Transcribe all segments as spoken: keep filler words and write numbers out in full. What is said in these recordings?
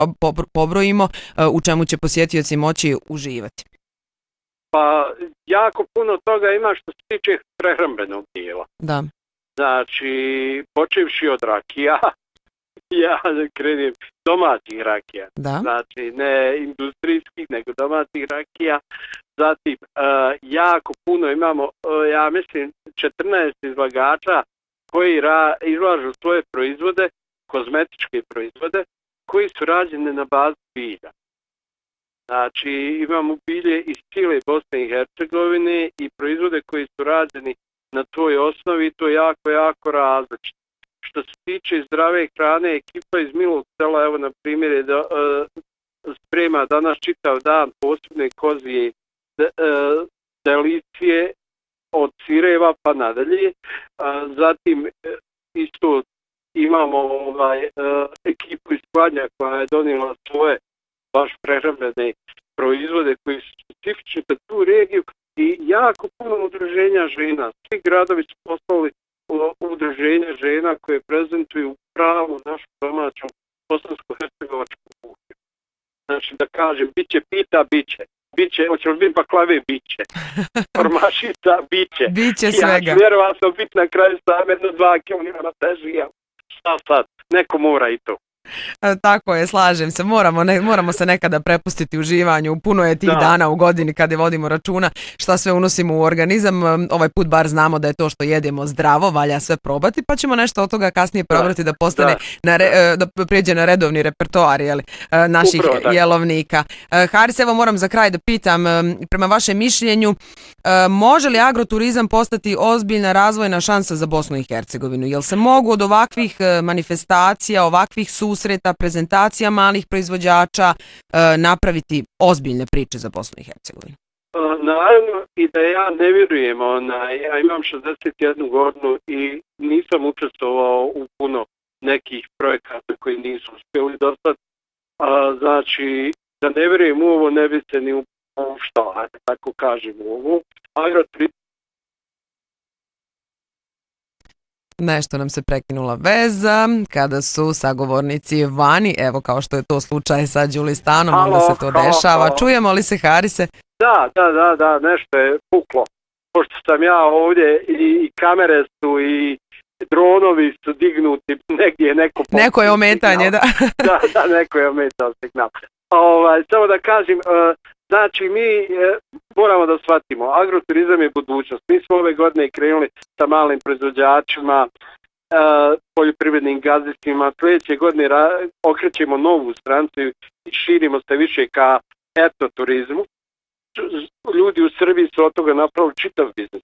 pobrojimo u čemu će posjetioci moći uživati. Pa jako puno toga ima što se tiče prehrambenog dijela. Da. Znači, počevši od rakija, ja krenem domaćih rakija. Da. Znači, ne industrijskih, nego domaćih rakija. Zatim, uh, jako puno imamo, uh, ja mislim, četrnaest izlagača koji ra, izlažu svoje proizvode, kozmetičke proizvode, koji su rađene na bazi bilja. Znači, imamo bilje iz cijele Bosne i Hercegovine i proizvode koji su rađeni na toj osnovi, to je jako, jako različito. Što se tiče zdrave hrane, ekipa iz Milog sela, evo na primjer, je da, uh, sprema danas čitav dan posebne kozije de, uh, delicije od sireva pa nadalje. Uh, zatim uh, isto imamo ovaj, uh, ekipu iz Kladnja koja je donijela svoje baš prehrambene proizvode koji su specifični za tu regiju i jako puno udruženja žena. Svi gradovi su poslali udruženja žena koje prezentuju pravu našu domaću bosansko-hercegovačku kuhinju. Znači da kažem, bit će pita, bit će. Biće, hoće li biti baklave, biće. Formašica, biće. Biće svega. Ja ću vjerovatno biti na kraju sam jedno dva kilograma težija. Šta sad, neko mora i to. Tako je, slažem se. Moramo, ne, moramo se nekada prepustiti uživanju. Puno je tih da. dana u godini kada vodimo računa šta sve unosimo u organizam. Ovaj put bar znamo da je to što jedemo zdravo, valja sve probati, pa ćemo nešto od toga kasnije probrati da, da postane, da. Na re, da prijeđe na redovni repertoar jeli, naših Upravo, jelovnika. Haris, evo moram za kraj da pitam, prema vašem mišljenju, može li agroturizam postati ozbiljna razvojna šansa za Bosnu i Hercegovinu? Jel se mogu od ovakvih manifestacija, ovakvih susreta, prezentacija malih proizvođača napraviti ozbiljne priče za Bosnu i Hercegovinu? Naravno i da ja ne vjerujem, ona, ja imam šezdeset jednu godinu i nisam učestvovao u puno nekih projekata koji nisu uspjeli dostati. Znači, da ne vjerujem u ovo, ne bi se ni upuštao, ajde tako kažem u ovo. Agroturizam Nešto nam se prekinula veza kada su sagovornici vani, evo kao što je to slučaj sa Đulistanom, onda se to halo, dešava. Halo. Čujemo li se, Harise? Da, da, da, da, nešto je puklo. Pošto sam ja ovdje i, i kamere su i dronovi su dignuti, negdje neko... Neko je ometanje, signal. da. da, da, neko je ometao signal. Ovaj, samo da kažem, uh, znači mi e, moramo da shvatimo, agroturizam je budućnost. Mi smo ove godine krenuli sa malim proizvođačima, e, poljoprivrednim gazdinstvima, sljedeće godine ra- okrećemo novu strancu i širimo se više ka etnoturizmu. Ljudi u Srbiji su od toga napravili čitav biznis.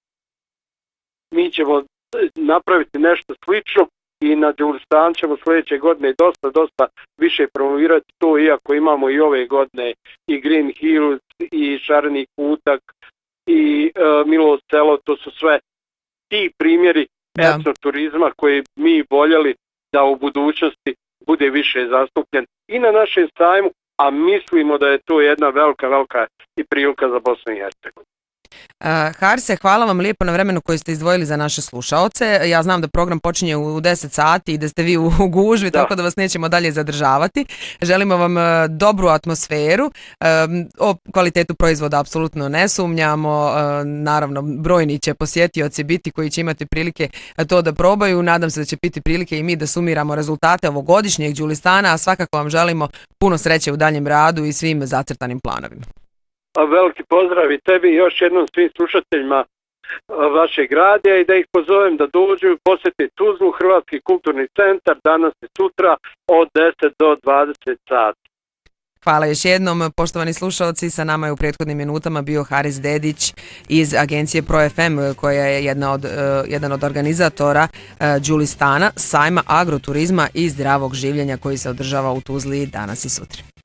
Mi ćemo napraviti nešto slično i na Đulistan ćemo sljedeće godine dosta, dosta više promovirati to, iako imamo i ove godine i Green Hills i Šareni kutak i uh, Milo selo, to su sve ti primjeri etnoturizma koji mi voljeli da u budućnosti bude više zastupljen i na našem sajmu, a mislimo da je to jedna velika, velika i prilika za Bosnu i Hercegovinu. Uh, Harise, hvala vam lijepo na vremenu koje ste izdvojili za naše slušaoce. Ja znam da program počinje u deset sati i da ste vi u gužvi, da. Tako da vas nećemo dalje zadržavati. Želimo vam uh, dobru atmosferu. Uh, o kvalitetu proizvoda apsolutno ne sumnjamo. Uh, naravno, brojni će posjetioci biti koji će imati prilike to da probaju. Nadam se da će biti prilike i mi da sumiramo rezultate ovogodišnjeg Đulistana, a svakako vam želimo puno sreće u daljem radu i svim zacrtanim planovima. Veliki pozdrav i tebi i još jednom svim slušateljima vašeg radija i da ih pozovem da dođu i posjeti Tuzlu, Hrvatski kulturni centar, danas i sutra od deset do dvadeset sati. Hvala još jednom, poštovani slušalci, sa nama je u prethodnim minutama bio Haris Dedić iz agencije Pro F M koja je jedna od, uh, jedan od organizatora uh, Đulistana, sajma agroturizma i zdravog življenja koji se održava u Tuzli danas i sutra.